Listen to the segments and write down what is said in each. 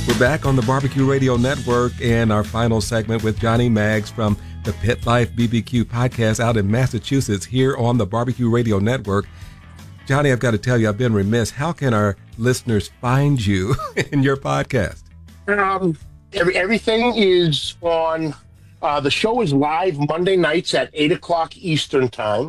We're back on the Barbecue Radio Network and our final segment with Johnny Maggs from the Pit Life BBQ podcast out in Massachusetts here on the Barbecue Radio Network. Johnny, I've got to tell you, I've been remiss. How can our listeners find you in your podcast? Everything is on, the show is live Monday nights at 8 o'clock Eastern time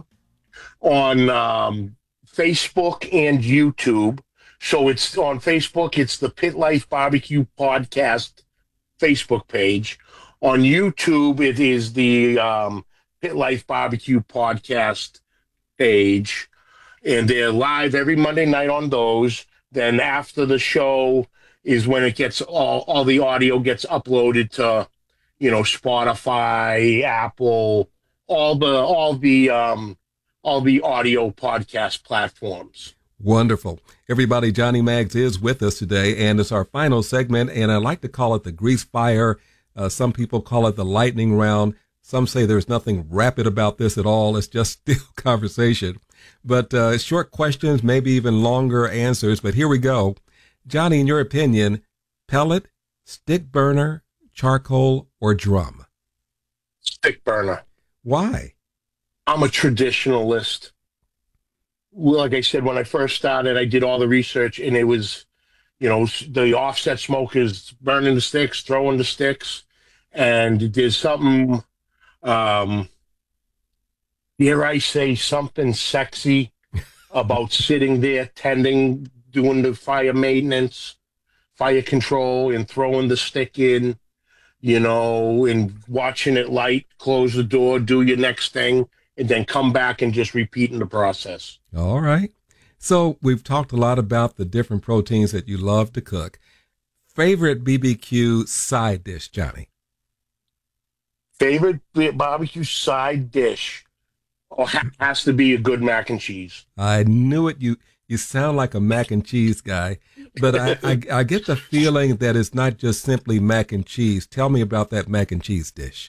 on Facebook and YouTube. So it's on Facebook, it's the Pit Life Barbecue Podcast Facebook page. On YouTube, it is the Pit Life Barbecue Podcast page. And they're live every Monday night on those. Then after the show is when it gets all the audio gets uploaded to, Spotify, Apple, all the audio podcast platforms. Wonderful. Everybody, Johnny Maggs is with us today, and it's our final segment, and I like to call it the grease fire. Some people call it the lightning round. Some say there's nothing rapid about this at all. It's just still conversation. But short questions, maybe even longer answers. But here we go. Johnny, in your opinion, pellet, stick burner, charcoal, or drum? Stick burner. Why? I'm a traditionalist. Like I said, when I first started, I did all the research, and it was, the offset smokers burning the sticks, throwing the sticks, and there's something, dare I say, something sexy about sitting there, tending, doing the fire maintenance, fire control, and throwing the stick in, and watching it light, close the door, do your next thing, and then come back and just repeating the process. All right. So we've talked a lot about the different proteins that you love to cook. Favorite BBQ side dish, Johnny? Favorite barbecue side dish has to be a good mac and cheese. I knew it. You sound like a mac and cheese guy, but I get the feeling that it's not just simply mac and cheese. Tell me about that mac and cheese dish.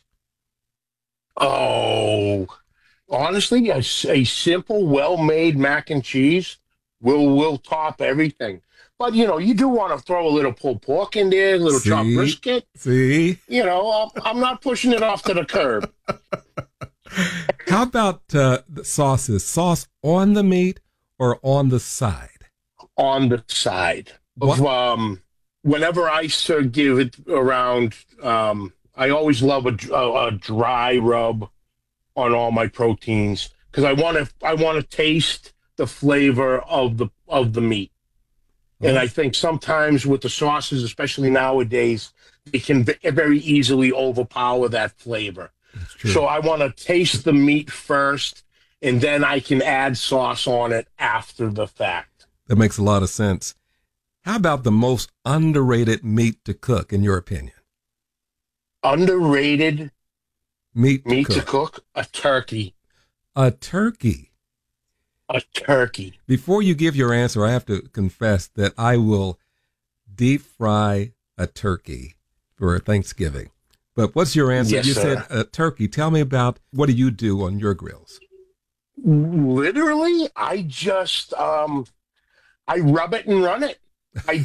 Oh, honestly, a simple, well-made mac and cheese will top everything. But, you do want to throw a little pulled pork in there, a little chopped brisket. See? I'm not pushing it off to the curb. How about the sauces? Sauce on the meat or on the side? On the side. Whenever I give it around, I always love a dry rub on all my proteins because I want to taste the flavor of the meat. And I think sometimes with the sauces, especially nowadays, they can very easily overpower that flavor. So I want to taste the meat first, and then I can add sauce on it after the fact. That makes a lot of sense. How about the most underrated meat to cook, in your opinion? Underrated meat to cook? A turkey. A turkey? A turkey. Before you give your answer, I have to confess that I will deep fry a turkey for Thanksgiving. But what's your answer? Yes, you sir. said a turkey. Tell me about, what do you do on your grills? Literally, I just, I rub it and run it. I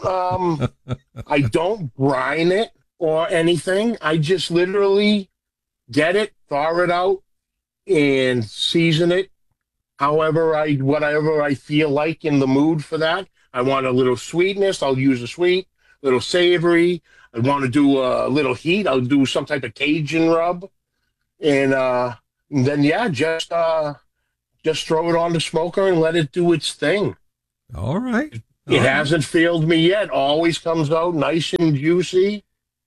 don't brine it or anything. I just literally get it, thaw it out, and season it whatever I feel like in the mood for that. I want a little sweetness, I'll use a sweet, little savory. I want to do a little heat, I'll do some type of Cajun rub. And then, just throw it on the smoker and let it do its thing. All right. It hasn't failed me yet. Always comes out nice and juicy.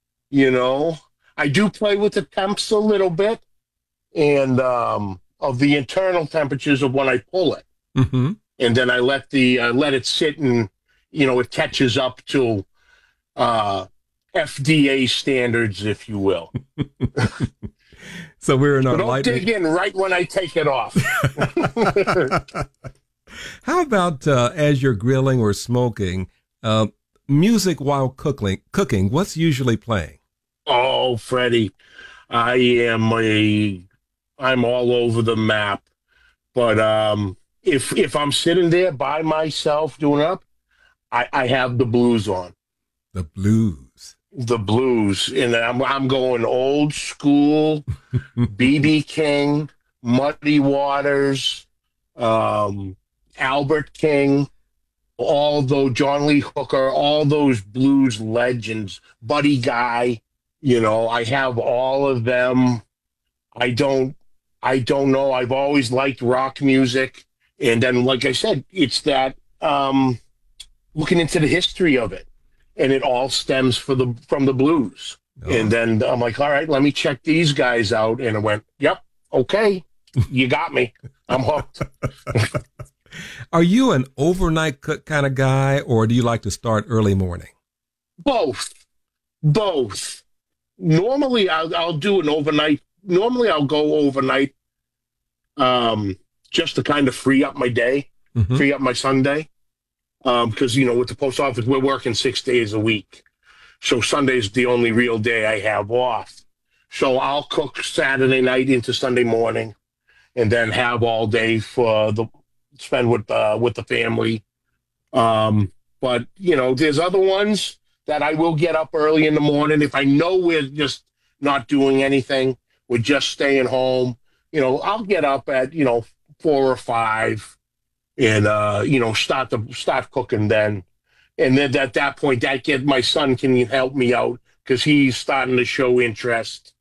I do play with the temps a little bit and of the internal temperatures of when I pull it. Mm-hmm. And then I let it sit and, it catches up to FDA standards, if you will. So we're in our Don't dig in right when I take it off. How about as you're grilling or smoking, music while cooking? What's usually playing? Oh, Freddie, I'm all over the map. But if I'm sitting there by myself doing up, I have the blues on. The blues. The blues. And I'm going old school, B.B. King, Muddy Waters, Albert King, John Lee Hooker, all those blues legends, Buddy Guy, I have all of them. I don't know. I've always liked rock music. And then, like I said, it's that looking into the history of it. And it all stems from the blues. Oh. And then I'm like, all right, let me check these guys out. And I went, yep, okay, you got me. I'm hooked. Are you an overnight cook kind of guy, or do you like to start early morning? Both. Normally, I'll do an overnight. Normally, I'll go overnight just to kind of free up my day, free up my Sunday. Because, with the post office, we're working 6 days a week. So Sunday's the only real day I have off. So I'll cook Saturday night into Sunday morning and then have all day spend with the family. But, there's other ones that I will get up early in the morning. If I know we're just not doing anything, we're just staying home, I'll get up at, 4 or 5. And, start cooking then. And then at that point, my son can help me out because he's starting to show interest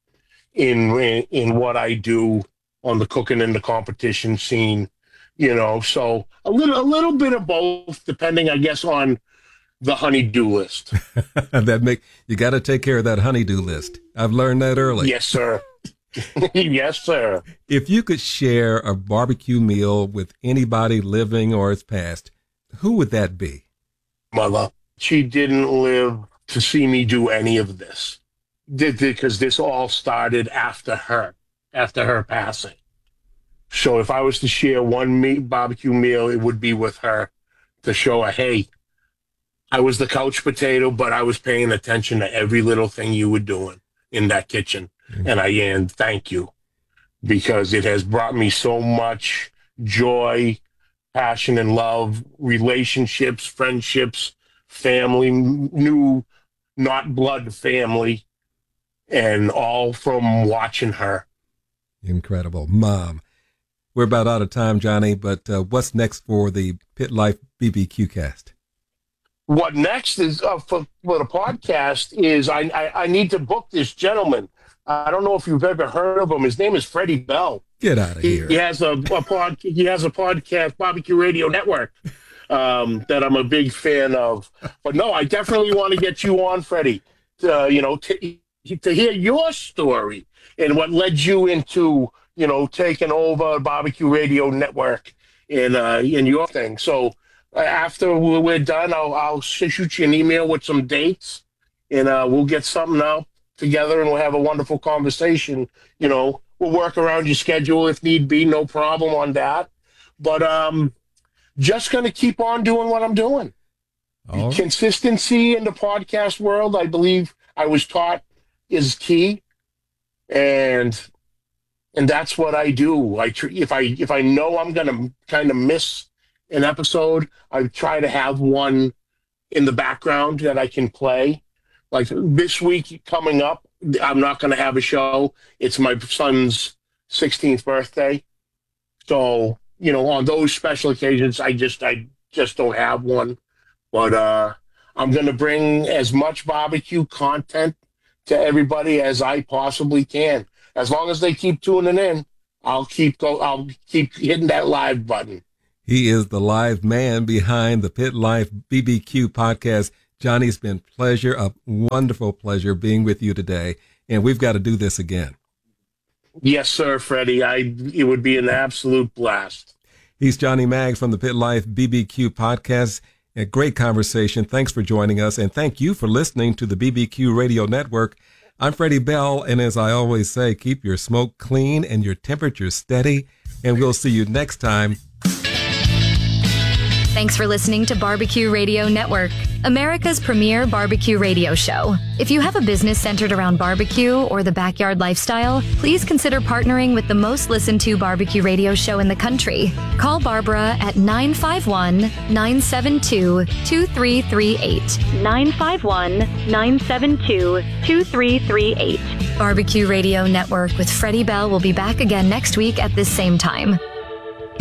in what I do on the cooking and the competition scene, So a little bit of both, depending, I guess, on the honey-do list. You got to take care of that honey-do list. I've learned that early. Yes, sir. Yes, sir. If you could share a barbecue meal with anybody living or is past, who would that be? Mother. She didn't live to see me do any of this. Because this all started after her passing. So if I was to share one barbecue meal, it would be with her to show her, hey, I was the couch potato, but I was paying attention to every little thing you were doing in that kitchen. And thank you, because it has brought me so much joy, passion, and love, relationships, friendships, family, new, not blood family, and all from watching her. Incredible. Mom. We're about out of time, Johnny, but what's next for the Pit Life BBQ cast? What next is for the podcast is I need to book this gentleman. I don't know if you've ever heard of him. His name is Freddie Bell. Get out of here. He has a podcast, Barbecue Radio Network, that I'm a big fan of. But no, I definitely want to get you on, Freddie, to hear your story and what led you into, taking over Barbecue Radio Network in your thing. So after we're done, I'll shoot you an email with some dates, and we'll get something out together, and we'll have a wonderful conversation. We'll work around your schedule if need be, no problem on that. But just going to keep on doing what I'm doing. Oh. Consistency in the podcast world, I believe I was taught, is key, and that's what I do. If I know I'm going to kind of miss an episode, I try to have one in the background that I can play. Like this week coming up, I'm not going to have a show. It's my son's 16th birthday. So, on those special occasions, I just don't have one. But I'm going to bring as much barbecue content to everybody as I possibly can. As long as they keep tuning in, I'll keep hitting that live button. He is the live man behind the Pit Life BBQ podcast. Johnny, it's been a wonderful pleasure being with you today, and we've got to do this again. Yes, sir, Freddie. It would be an absolute blast. He's Johnny Maggs from the Pit Life BBQ podcast. A great conversation. Thanks for joining us, and thank you for listening to the BBQ Radio Network. I'm Freddie Bell, and as I always say, keep your smoke clean and your temperature steady, and we'll see you next time. Thanks for listening to Barbecue Radio Network. America's premier barbecue radio show. If you have a business centered around barbecue or the backyard lifestyle, please consider partnering with the most listened to barbecue radio show in the country. Call Barbara at 951-972-2338. 951-972-2338. Barbecue Radio Network with Freddie Bell will be back again next week at this same time.